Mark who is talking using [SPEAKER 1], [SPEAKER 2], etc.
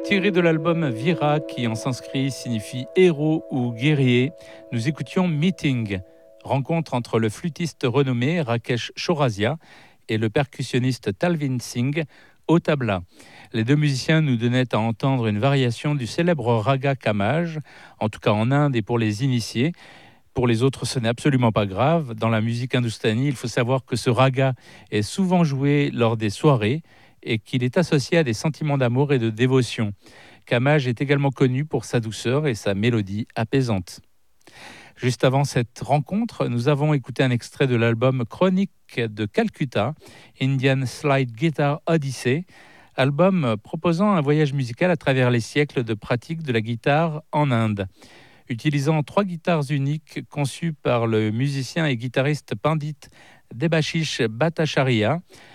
[SPEAKER 1] Tiré de l'album Vira, qui en sanskrit signifie héros ou guerrier, nous écoutions Meeting, rencontre entre le flûtiste renommé Rakesh Chaurasia et le percussionniste Talvin Singh au tabla. Les deux musiciens nous donnaient à entendre une variation du célèbre raga Kamaj, en tout cas en Inde et pour les initiés. Pour les autres, ce n'est absolument pas grave. Dans la musique hindoustanie, il faut savoir que ce raga est souvent joué lors des soirées et qu'il est associé à des sentiments d'amour et de dévotion. Kamaj est également connu pour sa douceur et sa mélodie apaisante. Juste avant cette rencontre, nous avons écouté un extrait de l'album Chronique de Calcutta, Indian Slide Guitar Odyssey, album proposant un voyage musical à travers les siècles de pratique de la guitare en Inde. Utilisant 3 guitares uniques conçues par le musicien et guitariste Pandit Debashish Bhattacharya,